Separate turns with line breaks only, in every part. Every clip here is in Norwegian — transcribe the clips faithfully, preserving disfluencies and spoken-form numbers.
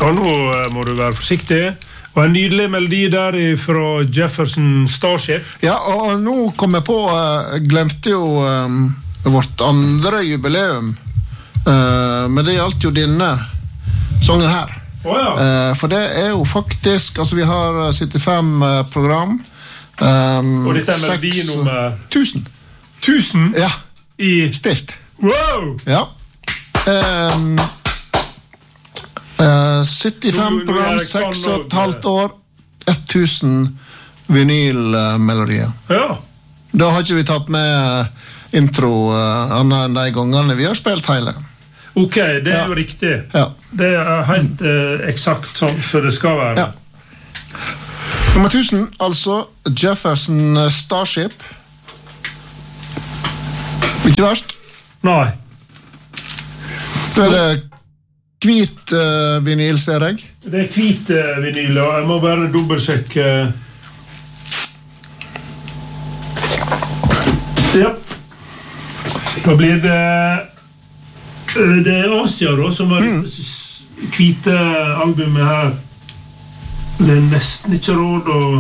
Ja, nå må du være forsiktig. Og en nydelig melodi der fra Jefferson Starship.
Ja, og nå kom jeg på, jeg glemte jo um, vårt andre jubileum, uh, men det gjaldt jo denne sangen her.
Oh, ja.
uh, for det er jo faktisk, altså vi har syttifem uh, program. Um,
og dette er melodi nummer...
Tusen.
Tusen?
Ja,
i...
stilt.
Wow!
Ja. Um, Uh, syttifem program, seks og et halvt år, tusen vinylmelodier.
Ja.
Da har ikke vi tatt med intro uh, annet enn de gangene vi har spilt hele.
Ok, det er
ja.
jo riktig.
Ja.
Det er helt uh, eksakt sånn som det skal være.
Ja. Nummer tusen, altså Jefferson Starship. Ikke verst?
Nei.
Da er det hvit uh, vinyl, ser jeg.
Det er hvit uh, vinyl, og jeg må bare dobbeltsjekke. Ja. Da blir det det er Asia da, som har mm. hvite albumet her. Det er nesten ikke råd å...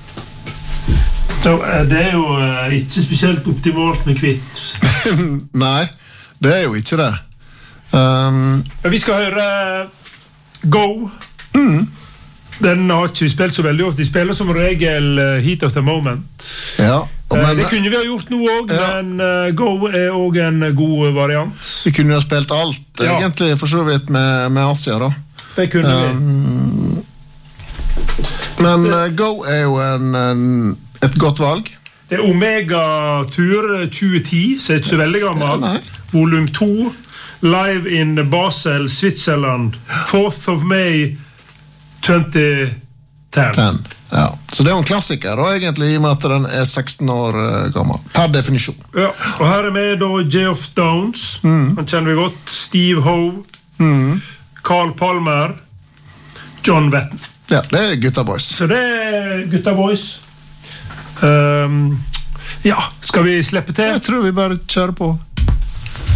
Det er jo uh, ikke spesielt optimalt med hvitt.
Nei, det er jo ikke det. Um,
vi skal høre Go.
Mm.
Den har ikke vi spilt så veldig ofte. De spiller som regel Heat of the Moment.
Ja, men,
det kunne vi ha gjort nå også,
ja.
Men uh, Go er også en god variant.
Vi kunne jo ha spilt alt, ja. Egentlig for så vidt med, med Asia da.
Det kunne
um, vi. Men uh, Go er jo en, en, et godt valg.
Det er Omega Tur tjue ti, så er ikke så veldig gammel.
Ja,
Volum to. Live in Basel, Switzerland, fourth of May twenty ten.
Ja. Så det er jo en klassiker, da, egentlig, i og med at den er seksten år gammel, per definisjon.
Ja, og her er med da Geoff Downes, mm. han kjenner vi godt, Steve Howe, mm. Carl Palmer, John Wetton.
Ja, det er Gutta Boys.
Så det er Gutta Boys. Um, ja, skal vi slippe til?
Jeg tror vi bare kjører på.